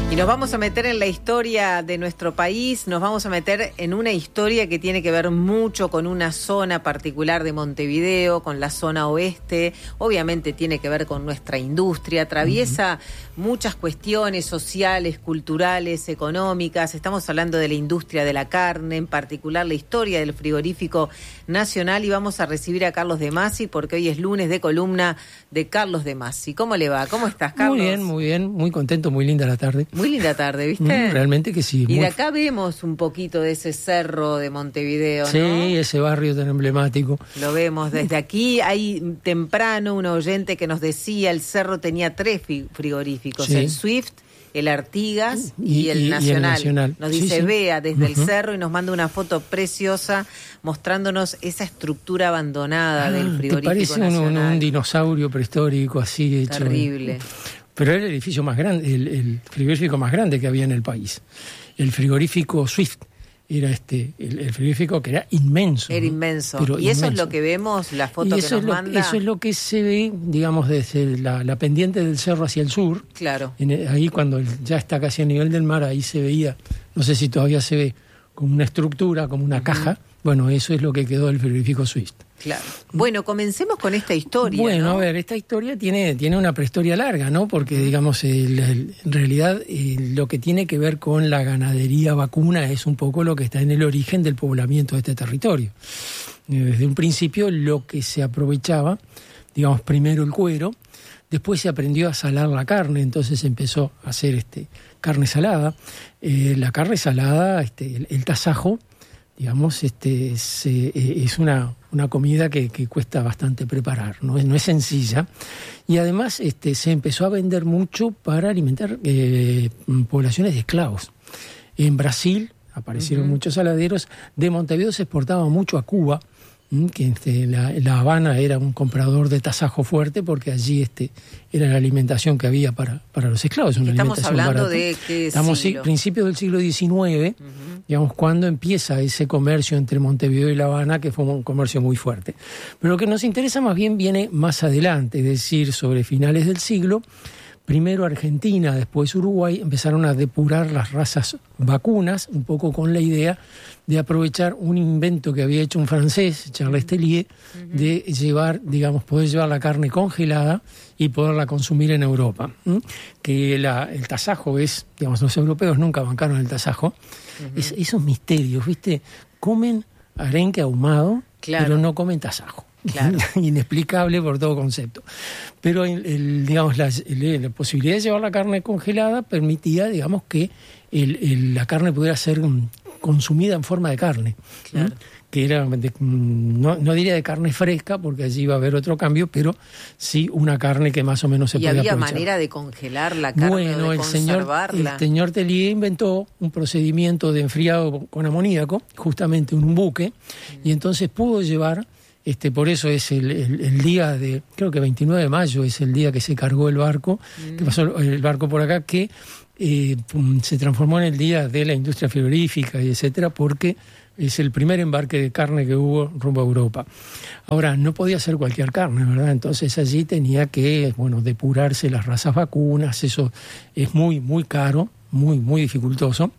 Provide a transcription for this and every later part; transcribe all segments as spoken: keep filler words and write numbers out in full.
Y nos vamos a meter en la historia de nuestro país, nos vamos a meter en una historia que tiene que ver mucho con una zona particular de Montevideo, con la zona oeste, obviamente tiene que ver con nuestra industria, atraviesa uh-huh. muchas cuestiones sociales, culturales, económicas. Estamos hablando de la industria de la carne, en particular la historia del frigorífico nacional, y vamos a recibir a Carlos De Masi porque hoy es lunes de columna de Carlos De Masi. ¿Cómo le va? ¿Cómo estás, Carlos? Muy bien, muy bien, muy contento, muy linda la tarde. Muy linda tarde, ¿viste? Mm, realmente que sí. Y muy... de acá vemos un poquito de ese cerro de Montevideo, ¿no? Sí, ese barrio tan emblemático. Lo vemos desde aquí. Hay temprano un oyente que nos decía el cerro tenía tres frigoríficos, sí. el Swift, el Artigas y, y, el, y, Nacional. y el Nacional. Nos dice sí, sí. Vea desde uh-huh. el cerro y nos manda una foto preciosa mostrándonos esa estructura abandonada ah, del frigorífico ¿te parece nacional? Un, un dinosaurio prehistórico así hecho? Terrible. Pero era el edificio más grande, el, el frigorífico más grande que había en el país. El frigorífico Swift era este, el, el frigorífico que era inmenso. Era inmenso. Pero y inmenso. Eso es lo que vemos, la foto y que eso nos es lo, manda. Eso es lo que se ve, digamos, desde la, la pendiente del cerro hacia el sur. Claro. En el, ahí cuando ya está casi a nivel del mar, ahí se veía, no sé si todavía se ve, como una estructura, como una uh-huh. caja. Bueno, eso es lo que quedó del frigorífico Swift. Claro. Bueno, comencemos con esta historia. Bueno, ¿no? a ver, esta historia tiene, tiene una prehistoria larga, ¿no? Porque, digamos, el, el, en realidad el, lo que tiene que ver con la ganadería vacuna es un poco lo que está en el origen del poblamiento de este territorio. Desde un principio lo que se aprovechaba, digamos, primero el cuero, después se aprendió a salar la carne, entonces empezó a hacer este, carne salada. Eh, la carne salada, este, el, el tasajo, digamos, este, se, eh, es una, una comida que, que cuesta bastante preparar, no es, no es sencilla. Y además este, se empezó a vender mucho para alimentar eh, poblaciones de esclavos. En Brasil aparecieron uh-huh. muchos saladeros, de Montevideo se exportaba mucho a Cuba, que este, la, la Habana era un comprador de tasajo fuerte porque allí este, era la alimentación que había para, para los esclavos. Una Estamos hablando barata. de qué Estamos siglo? Sí, principios del siglo diecinueve, uh-huh. digamos, cuando empieza ese comercio entre Montevideo y La Habana, que fue un comercio muy fuerte. Pero lo que nos interesa más bien viene más adelante, es decir, sobre finales del siglo. Primero Argentina, después Uruguay, empezaron a depurar las razas vacunas, un poco con la idea de aprovechar un invento que había hecho un francés, Charles Tellier, uh-huh. de llevar, digamos, poder llevar la carne congelada y poderla consumir en Europa. ¿Mm? Que la, el tasajo es, digamos, los europeos nunca bancaron el tasajo. Uh-huh. Es, esos misterios, ¿viste? Comen arenque ahumado, claro. pero no comen tasajo. Claro. Inexplicable por todo concepto. Pero el, el, digamos, la, el, la posibilidad de llevar la carne congelada permitía, digamos, que el, el, la carne pudiera ser consumida en forma de carne. Claro. ¿Mm? Que era, de, no, no diría de carne fresca, porque allí iba a haber otro cambio, pero sí una carne que más o menos se podía aprovechar. ¿Y había manera de congelar la carne bueno, o de el conservarla? Señor, el señor Tellier inventó un procedimiento de enfriado con amoníaco, justamente en un buque, mm. y entonces pudo llevar... Este, por eso es el, el, el día de, creo que veintinueve de mayo es el día que se cargó el barco, mm. que pasó el barco por acá, que eh, se transformó en el día de la industria frigorífica y etcétera, porque es el primer embarque de carne que hubo rumbo a Europa. Ahora, no podía ser cualquier carne, ¿verdad? Entonces allí tenía que, bueno, depurarse las razas vacunas, eso es muy, muy caro, muy, muy dificultoso.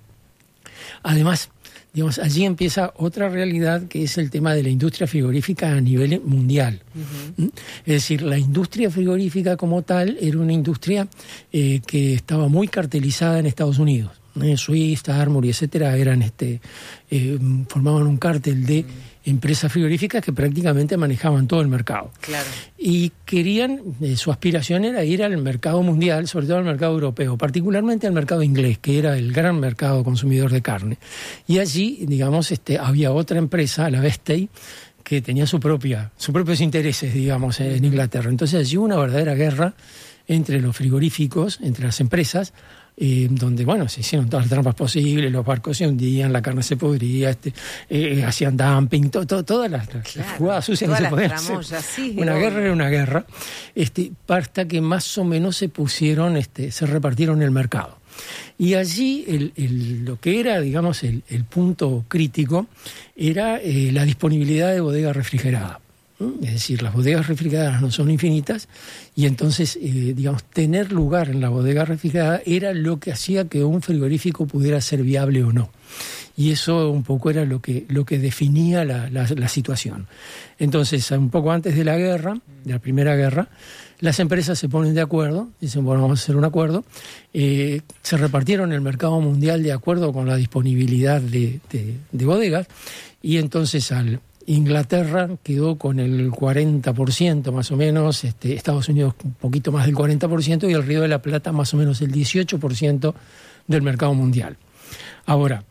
Además, digamos, allí empieza otra realidad que es el tema de la industria frigorífica a nivel mundial. Uh-huh. Es decir, la industria frigorífica como tal era una industria eh, que estaba muy cartelizada en Estados Unidos. Eh, Suiza, Armour, etcétera, eran este, eh, formaban un cártel de uh-huh. empresas frigoríficas que prácticamente manejaban todo el mercado. Claro. Y querían, eh, su aspiración era ir al mercado mundial, sobre todo al mercado europeo, particularmente al mercado inglés, que era el gran mercado consumidor de carne. Y allí, digamos, este, había otra empresa, la Vestey, que tenía su propia, sus propios intereses, digamos, en Inglaterra. Entonces allí hubo una verdadera guerra entre los frigoríficos, entre las empresas, Eh, donde, bueno, se hicieron todas las trampas posibles, los barcos se hundían, la carne se podría, este, eh, hacían dumping, to, to, todas las, claro, las jugadas sucias que se podían hacer. Sí, una no. guerra era una guerra, este, hasta que más o menos se pusieron, este, se repartieron el mercado. Y allí el, el, lo que era, digamos, el, el punto crítico era eh, la disponibilidad de bodega refrigerada. Es decir, las bodegas refrigeradas no son infinitas y entonces, eh, digamos, tener lugar en la bodega refrigerada era lo que hacía que un frigorífico pudiera ser viable o no. Y eso un poco era lo que, lo que definía la, la, la situación. Entonces, un poco antes de la guerra, de la Primera Guerra, las empresas se ponen de acuerdo, dicen, bueno, vamos a hacer un acuerdo. Eh, se repartieron el mercado mundial de acuerdo con la disponibilidad de, de, de bodegas y entonces al Inglaterra quedó con el cuarenta por ciento más o menos, este, Estados Unidos un poquito más del cuarenta por ciento y el Río de la Plata más o menos el dieciocho por ciento del mercado mundial. Ahora,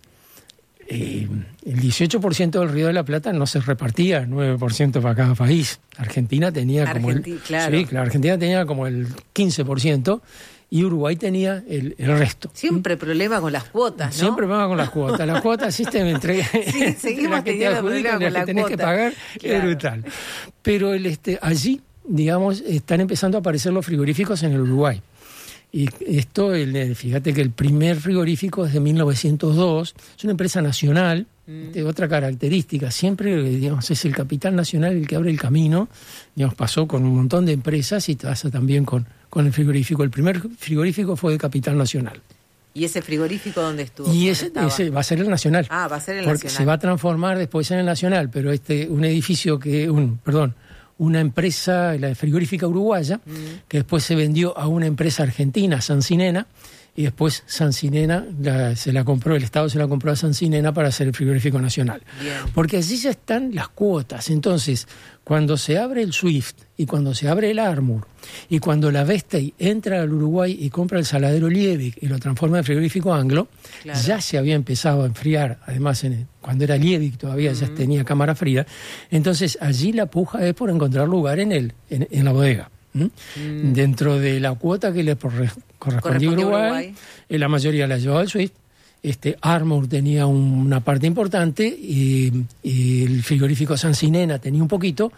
eh, el dieciocho por ciento del Río de la Plata no se repartía, nueve por ciento para cada país. Argentina tenía como Argenti- el, claro. sí, claro, Argentina tenía como el quince por ciento y Uruguay tenía el, el resto. Siempre problema con las cuotas, ¿no? Siempre problema con las cuotas. Las cuotas existen entre, Sí, entre seguimos las que te teniendo adjudican problema y las con que la tenés cuota. que pagar, Claro. es brutal. Pero el, este, allí, digamos, están empezando a aparecer los frigoríficos en el Uruguay. Y esto, el, fíjate que el primer frigorífico es de mil novecientos dos, es una empresa nacional, mm. de otra característica, siempre, digamos, es el capital nacional el que abre el camino, digamos, pasó con un montón de empresas y pasa también con, con el frigorífico. El primer frigorífico fue de capital nacional. ¿Y ese frigorífico dónde estuvo? Y ese, ese va a ser el Nacional. Ah, va a ser el porque Nacional. se va a transformar después en el Nacional, pero este un edificio que, un perdón, una empresa, la frigorífica uruguaya, mm. que después se vendió a una empresa argentina, Sancinena, y después Sancinena la, se la compró, el Estado se la compró a Sancinena para hacer el frigorífico nacional. Bien. Porque allí ya están las cuotas. Entonces, cuando se abre el Swift y cuando se abre el Armour y cuando la Vestey entra al Uruguay y compra el saladero Liebig y lo transforma en frigorífico Anglo, claro. ya se había empezado a enfriar, además en el, cuando era Liebig todavía uh-huh. ya tenía cámara fría. Entonces, allí la puja es por encontrar lugar en, el, en, en la bodega. ¿Mm? Mm. Dentro de la cuota que le correspondía a Uruguay, Uruguay. Eh, la mayoría la llevaba el Swift. Este, Armour tenía un, una parte importante, y, y el frigorífico Sancinena tenía un poquito,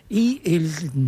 y el,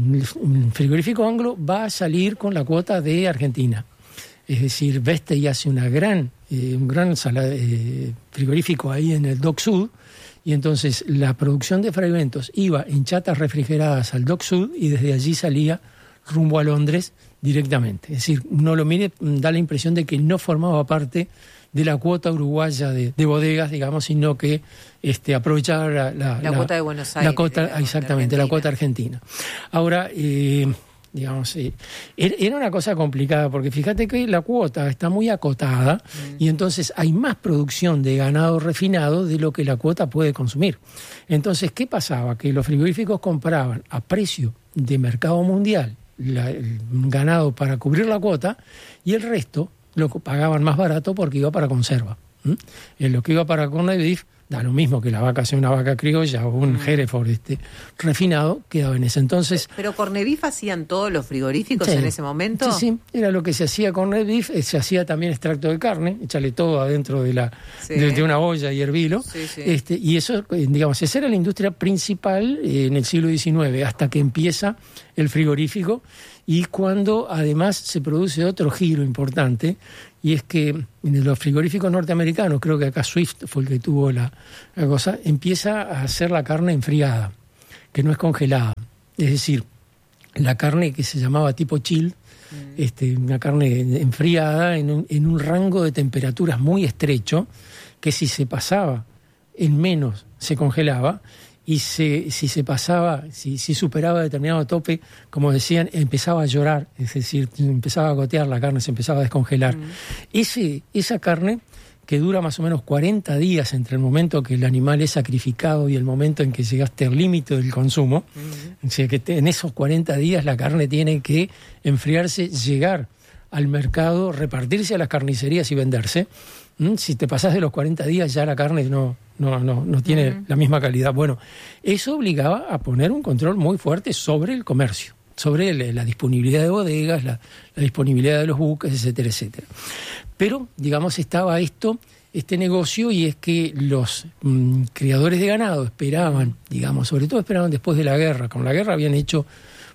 el frigorífico Anglo va a salir con la cuota de Argentina. Es decir, Vestey hace una gran, eh, un gran sala, eh, frigorífico ahí en el Dock Sud, y entonces la producción de fragmentos iba en chatas refrigeradas al Dock Sud y desde allí salía rumbo a Londres directamente. Es decir, uno lo mire, da la impresión de que no formaba parte de la cuota uruguaya de, de bodegas, digamos, sino que este, aprovechaba la, la, la, la cuota de Buenos Aires. La cuota, digamos, exactamente, la cuota argentina. Ahora, eh, digamos, eh, era una cosa complicada, porque fíjate que la cuota está muy acotada mm. y entonces hay más producción de ganado refinado de lo que la cuota puede consumir. Entonces, ¿qué pasaba? Que los frigoríficos compraban a precio de mercado mundial la, el ganado para cubrir la cuota y el resto lo pagaban más barato porque iba para conserva. ¿Mm? En lo que iba para corned beef, da lo mismo que la vaca sea una vaca criolla o un mm. Hereford este, refinado, quedaba en ese entonces. ¿Pero corned beef hacían todos los frigoríficos sí, en ese momento? Sí, sí, era lo que se hacía corned beef, se hacía también extracto de carne, échale todo adentro de la sí. de, de una olla y hervilo. Sí, sí. Este, y eso, digamos, esa era la industria principal eh, en el siglo diecinueve, hasta que empieza el frigorífico, y cuando además se produce otro giro importante, y es que en los frigoríficos norteamericanos, creo que acá Swift fue el que tuvo la, la cosa, empieza a hacer la carne enfriada, que no es congelada. Es decir, la carne que se llamaba tipo chill, mm. este, una carne enfriada en un, en un rango de temperaturas muy estrecho, que si se pasaba en menos se congelaba, y se, si se pasaba, si, si superaba determinado tope, como decían, empezaba a llorar, es decir, empezaba a gotear la carne, se empezaba a descongelar. Mm. Ese, esa carne, que dura más o menos cuarenta días entre el momento que el animal es sacrificado y el momento en que llegaste al límite del consumo, mm. o sea, que te, en esos cuarenta días la carne tiene que enfriarse, llegar al mercado, repartirse a las carnicerías y venderse. ¿Mm? Si te pasás de los cuarenta días ya la carne no, no, no, no tiene uh-huh. la misma calidad. Bueno, eso obligaba a poner un control muy fuerte sobre el comercio, sobre el, la disponibilidad de bodegas, la, la disponibilidad de los buques, etcétera, etcétera. Pero, digamos, estaba esto, este negocio, y es que los mmm, criadores de ganado esperaban, digamos, sobre todo esperaban después de la guerra. Con la guerra habían hecho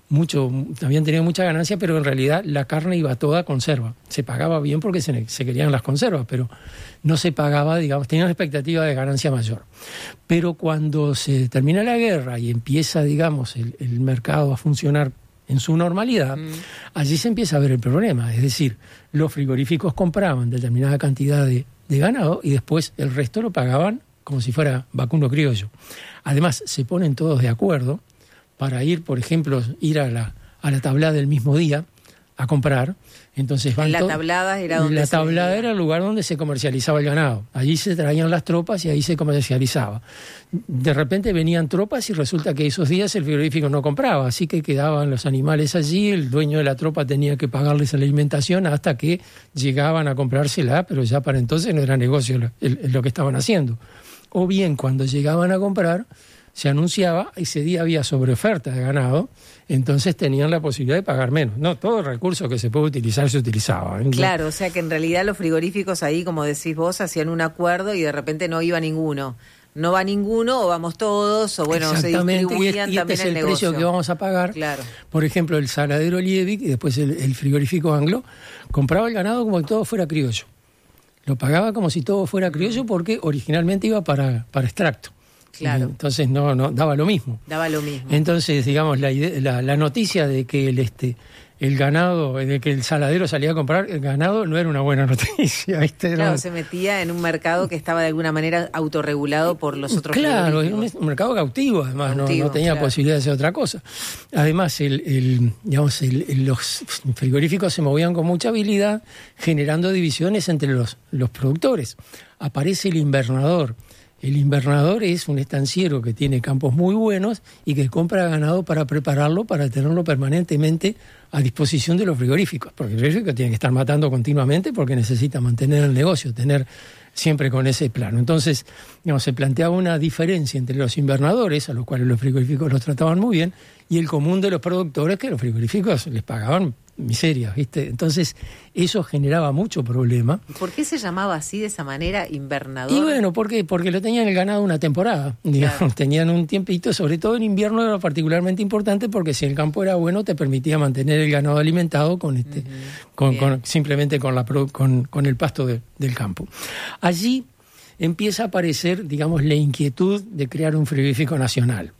mucho, habían tenido mucha ganancia, pero en realidad la carne iba toda a conserva. Se pagaba bien porque se, se querían las conservas, pero no se pagaba, digamos, tenían una expectativa de ganancia mayor. Pero cuando se termina la guerra y empieza, digamos, el, el mercado a funcionar en su normalidad, mm. allí se empieza a ver el problema. Es decir, los frigoríficos compraban determinada cantidad de, de ganado y después el resto lo pagaban como si fuera vacuno criollo. Además, se ponen todos de acuerdo para ir, por ejemplo, ir a la, a la tablada del mismo día a comprar. Entonces van la to- tablada era donde la se tablada vendía. era el lugar donde se comercializaba el ganado. Allí se traían las tropas y ahí se comercializaba. De repente venían tropas y resulta que esos días el frigorífico no compraba, así que quedaban los animales allí, el dueño de la tropa tenía que pagarles la alimentación hasta que llegaban a comprársela, pero ya para entonces no era negocio lo, el, lo que estaban haciendo. O bien cuando llegaban a comprar se anunciaba, ese día había sobreoferta de ganado, entonces tenían la posibilidad de pagar menos. No, todo el recurso que se puede utilizar se utilizaba. ¿eh? Claro, o sea que en realidad los frigoríficos ahí, como decís vos, hacían un acuerdo y de repente no iba ninguno. No va ninguno o vamos todos, o bueno, se distribuían y este, y este también es el, el negocio. precio que vamos a pagar. Claro. Por ejemplo, el saladero Liebig y después el, el frigorífico Anglo compraba el ganado como si todo fuera criollo. Lo pagaba como si todo fuera criollo porque originalmente iba para, para extracto. Claro. Entonces no, no daba lo mismo. Daba lo mismo. Entonces, digamos, la, idea, la, la noticia de que el este el ganado, de que el saladero salía a comprar el ganado no era una buena noticia. ¿viste? Claro, no. se metía en un mercado que estaba de alguna manera autorregulado por los otros Claro, frigoríficos. es un mercado cautivo, además, Cautivo, no, no tenía claro. posibilidad de hacer otra cosa. Además, el, el, digamos, el, el, los frigoríficos se movían con mucha habilidad, generando divisiones entre los, los productores. Aparece el invernador. El invernador es un estanciero que tiene campos muy buenos y que compra ganado para prepararlo, para tenerlo permanentemente a disposición de los frigoríficos. Porque el frigorífico tiene que estar matando continuamente porque necesita mantener el negocio, tener siempre con ese plano. Entonces, digamos, se planteaba una diferencia entre los invernadores, a los cuales los frigoríficos los trataban muy bien, y el común de los productores, que los frigoríficos les pagaban miserias, ¿viste? Entonces, eso generaba mucho problema. ¿Por qué se llamaba así, de esa manera, invernador? Y bueno, ¿por qué? Porque lo tenían el ganado una temporada, digamos, claro. Tenían un tiempito, sobre todo en invierno era particularmente importante porque si el campo era bueno te permitía mantener el ganado alimentado con este, uh-huh. con, con, simplemente con, la, con, con el pasto de, del campo. Allí empieza a aparecer, digamos, la inquietud de crear un frigorífico nacional.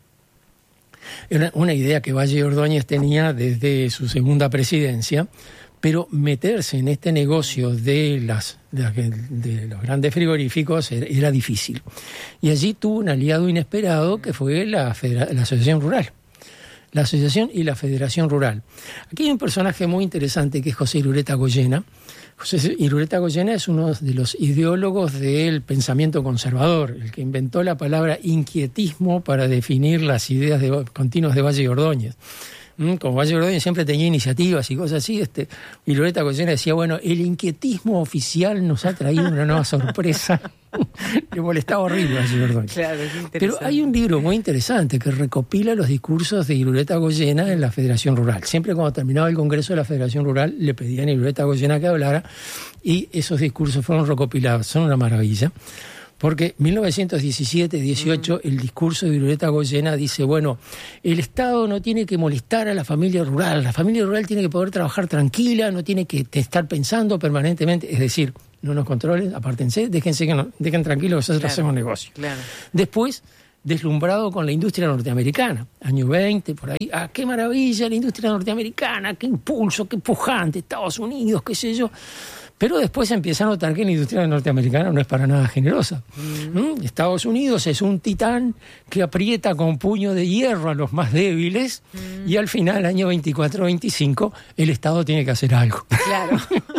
Era una idea que Valle Ordóñez tenía desde su segunda presidencia, pero meterse en este negocio de, las, de, de los grandes frigoríficos era, era difícil. Y allí tuvo un aliado inesperado que fue la, Federa- la Asociación Rural. La Asociación y la Federación Rural. Aquí hay un personaje muy interesante que es José Irureta Goyena. José Irureta Goyena es uno de los ideólogos del pensamiento conservador, el que inventó la palabra inquietismo para definir las ideas de, continuas de Valle Ordóñez. Como Valle Ordóñez siempre tenía iniciativas y cosas así, este, Irureta Goyena decía, bueno, el inquietismo oficial nos ha traído una nueva sorpresa. Le molestaba horrible a Valle Ordóñez. Claro, es interesante. Pero hay un libro muy interesante que recopila los discursos de Irureta Goyena en la Federación Rural. Siempre cuando terminaba el Congreso de la Federación Rural le pedían a Irureta Goyena que hablara y esos discursos fueron recopilados. Son una maravilla. Porque en mil novecientos diecisiete dieciocho mm. el discurso de Irureta Goyena dice, bueno, el Estado no tiene que molestar a la familia rural, la familia rural tiene que poder trabajar tranquila, no tiene que estar pensando permanentemente, es decir, no nos controlen, apártense, déjense que no, dejen tranquilos, nosotros claro, hacemos negocio. Claro. Después, deslumbrado con la industria norteamericana, año veinte, por ahí, ah, qué maravilla la industria norteamericana, qué impulso, qué pujante, Estados Unidos, qué sé yo. Pero después empieza a notar que la industria norteamericana no es para nada generosa. Mm. ¿Mm? Estados Unidos es un titán que aprieta con puño de hierro a los más débiles mm. y al final, año veinticuatro veinticinco, el Estado tiene que hacer algo. Claro.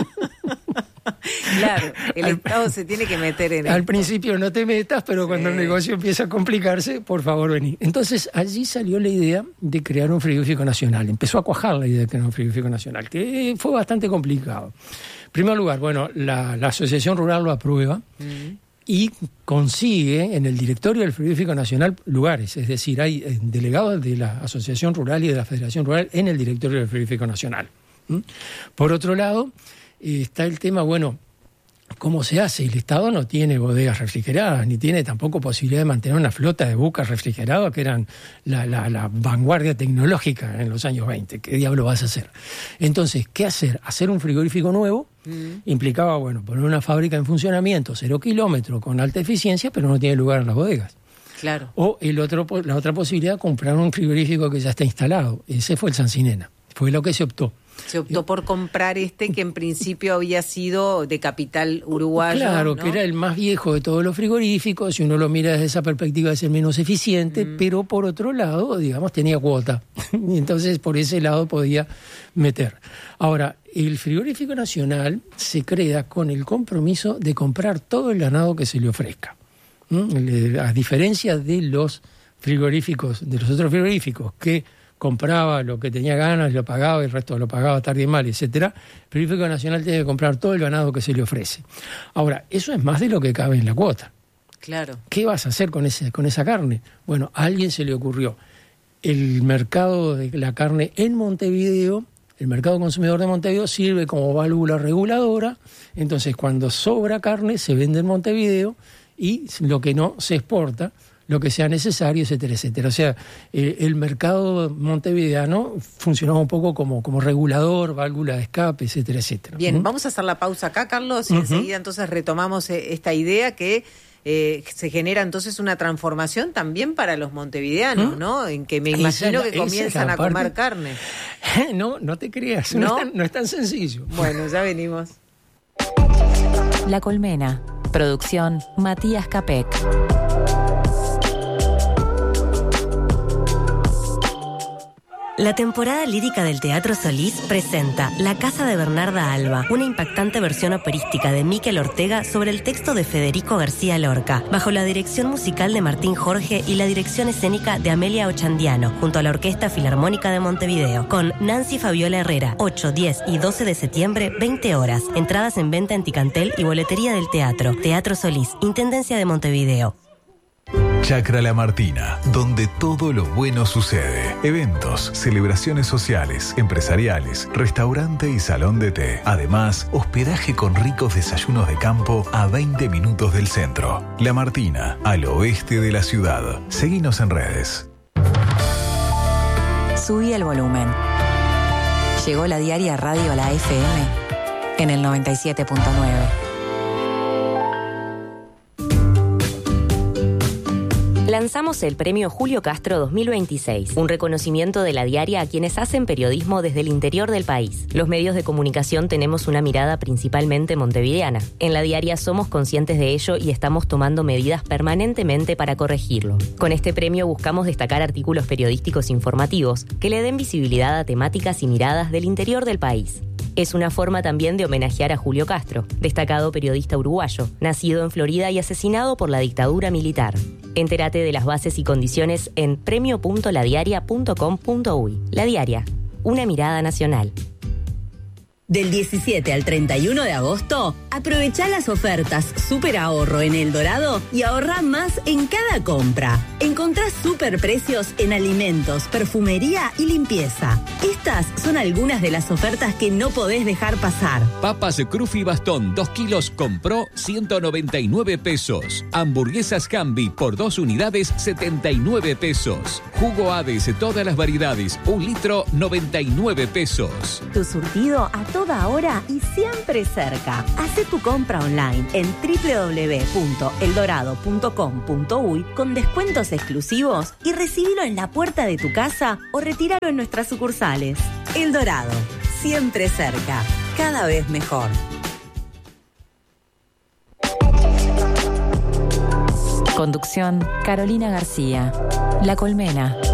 Claro, el al, Estado se tiene que meter en Al esto. principio no te metas, pero sí. Cuando el negocio empieza a complicarse, por favor, vení. Entonces, allí salió la idea de crear un frigorífico nacional. Empezó a cuajar la idea de crear un frigorífico nacional, que fue bastante complicado. En primer lugar, bueno, la, la Asociación Rural lo aprueba mm. y consigue en el directorio del Frigorífico Nacional lugares. Es decir, hay eh, delegados de la Asociación Rural y de la Federación Rural en el directorio del Frigorífico Nacional. ¿Mm? Por otro lado, eh, está el tema, bueno, ¿cómo se hace? El Estado no tiene bodegas refrigeradas, ni tiene tampoco posibilidad de mantener una flota de buques refrigerados que eran la, la, la vanguardia tecnológica en los años veinte. ¿Qué diablo vas a hacer? Entonces, ¿qué hacer? Hacer un frigorífico nuevo mm. implicaba, bueno, poner una fábrica en funcionamiento, cero kilómetros, con alta eficiencia, pero no tiene lugar en las bodegas. Claro. O el otro, la otra posibilidad, comprar un frigorífico que ya está instalado. Ese fue el Sancinena. Fue lo que se optó. Se optó por comprar este que en principio había sido de capital uruguayo. Claro, ¿no? que era el más viejo de todos los frigoríficos. Si uno lo mira desde esa perspectiva es el menos eficiente, mm. pero por otro lado, digamos, tenía cuota. Y entonces por ese lado podía meter. Ahora, el frigorífico nacional se crea con el compromiso de comprar todo el ganado que se le ofrezca. ¿Mm? A diferencia de los frigoríficos, de los otros frigoríficos que compraba lo que tenía ganas, lo pagaba, y el resto lo pagaba tarde y mal, etcétera. El frigorífico nacional tiene que comprar todo el ganado que se le ofrece. Ahora, eso es más de lo que cabe en la cuota. Claro. ¿Qué vas a hacer con ese, con esa carne? Bueno, a alguien se le ocurrió. El mercado de la carne en Montevideo, el mercado consumidor de Montevideo sirve como válvula reguladora. Entonces, cuando sobra carne, se vende en Montevideo y lo que no se exporta, lo que sea necesario, etcétera, etcétera. O sea, eh, el mercado montevideano funcionaba un poco como, como regulador, válvula de escape, etcétera, etcétera. Bien, ¿Mm? Vamos a hacer la pausa acá, Carlos, y uh-huh. enseguida entonces retomamos eh, esta idea que eh, se genera entonces una transformación también para los montevideanos, ¿Mm? ¿no? En que me imagino la, que comienzan a parte... comer carne. No, no te creas, ¿No? No, es tan, no es tan sencillo. Bueno, ya venimos. La Colmena. Producción Matías Capek. La temporada lírica del Teatro Solís presenta La Casa de Bernarda Alba, una impactante versión operística de Miquel Ortega sobre el texto de Federico García Lorca, bajo la dirección musical de Martín Jorge y la dirección escénica de Amelia Ochandiano, junto a la Orquesta Filarmónica de Montevideo, con Nancy Fabiola Herrera, ocho, diez y doce de septiembre, veinte horas. Entradas en venta en Ticantel y boletería del teatro. Teatro Solís, Intendencia de Montevideo. Chacra La Martina, donde todo lo bueno sucede. Eventos, celebraciones sociales, empresariales, restaurante y salón de té. Además, hospedaje con ricos desayunos de campo a veinte minutos del centro. La Martina, al oeste de la ciudad. Seguinos en redes. Subí el volumen. Llegó la diaria Radio La F M en el noventa y siete punto nueve. Lanzamos el Premio Julio Castro dos mil veintiséis, un reconocimiento de la diaria a quienes hacen periodismo desde el interior del país. Los medios de comunicación tenemos una mirada principalmente montevideana. En la diaria somos conscientes de ello y estamos tomando medidas permanentemente para corregirlo. Con este premio buscamos destacar artículos periodísticos informativos que le den visibilidad a temáticas y miradas del interior del país. Es una forma también de homenajear a Julio Castro, destacado periodista uruguayo, nacido en Florida y asesinado por la dictadura militar. Entérate de las bases y condiciones en premio punto la diaria punto com punto uy. La Diaria, una mirada nacional. Del diecisiete al treinta y uno de agosto, aprovecha las ofertas Super Ahorro en El Dorado y ahorra más en cada compra. Encontrá super precios en alimentos, perfumería y limpieza. Estas son algunas de las ofertas que no podés dejar pasar. Papas Crufi Bastón, dos kilos, compró ciento noventa y nueve pesos. Hamburguesas Cambi por dos unidades, setenta y nueve pesos. Jugo Hades, todas las variedades, un litro, noventa y nueve pesos. Tu surtido a toda hora y siempre cerca. Hacé tu compra online en doble u doble u doble u punto el dorado punto com punto uy con descuentos exclusivos y recibilo en la puerta de tu casa o retíralo en nuestras sucursales. El Dorado, siempre cerca, cada vez mejor. Conducción, Carolina García. La Colmena.